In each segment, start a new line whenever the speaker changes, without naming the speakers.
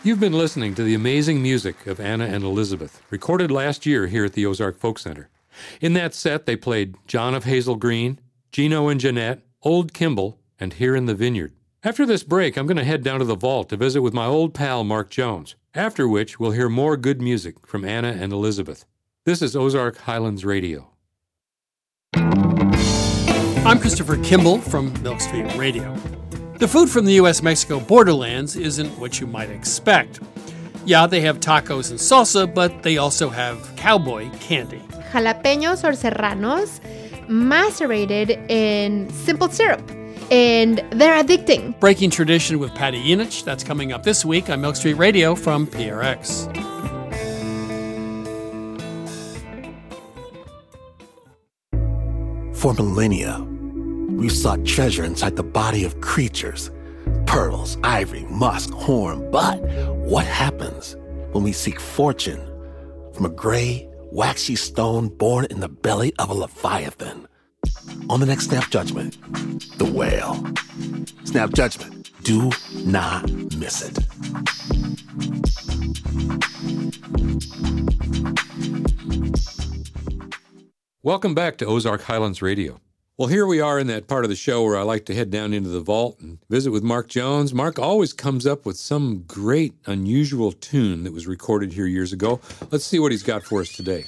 You've been listening to the amazing music of Anna and Elizabeth, recorded last year here at the Ozark Folk Center. In that set, they played John of Hazel Green, Gino and Jeanette, Old Kimball, and Here in the Vineyard. After this break, I'm going to head down to the vault to visit with my old pal Mark Jones, after which we'll hear more good music from Anna and Elizabeth. This is Ozark Highlands Radio.
I'm Christopher Kimball from Milk Street Radio. The food from the U.S.-Mexico borderlands isn't what you might expect. Yeah, they have tacos and salsa, but they also have cowboy candy.
Jalapeños or serranos macerated in simple syrup, and they're addicting.
Breaking tradition with Patty Yinich, that's coming up this week on Milk Street Radio from PRX.
For millennia, we've sought treasure inside the body of creatures. Pearls, ivory, musk, horn. But what happens when we seek fortune from a gray, waxy stone born in the belly of a leviathan? On the next Snap Judgment, the whale. Snap Judgment. Do not miss it.
Welcome back to Ozark Highlands Radio. Well, here we are in that part of the show where I like to head down into the vault and visit with Mark Jones. Mark always comes up with some great, unusual tune that was recorded here years ago. Let's see what he's got for us today.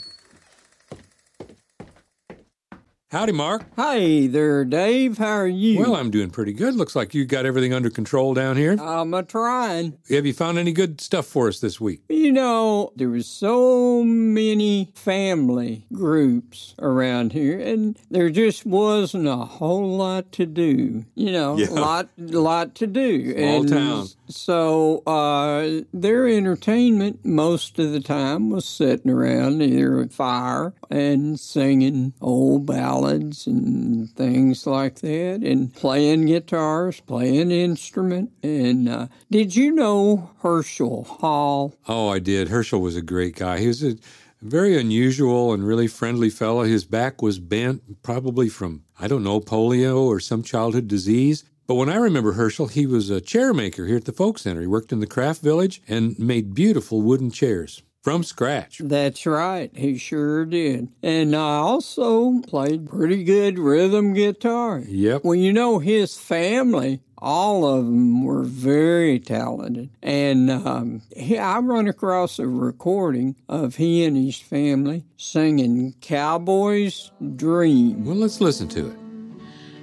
Howdy, Mark.
Hi there, Dave. How are you?
Well, I'm doing pretty good. Looks like you got everything under control down here.
I'm a-trying.
Have you found any good stuff for us this week?
You know, there was so many family groups around here, and there just wasn't a whole lot to do. You know, lot to do.
Small town.
So their entertainment most of the time was sitting around near a fire and singing old ballads and things like that, and playing guitars, playing instrument. And did you know Herschel Hall?
Oh, I did. Herschel was a great guy. He was a very unusual and really friendly fellow. His back was bent, probably from, I don't know, polio or some childhood disease. But when I remember Herschel, he was a chair maker here at the Folk Center. He worked in the craft village and made beautiful wooden chairs. From scratch.
That's right. He sure did. And I also played pretty good rhythm guitar.
Yep.
Well, you know, his family, all of them were very talented. And I run across a recording of he and his family singing Cowboy's Dream.
Well, let's listen to it.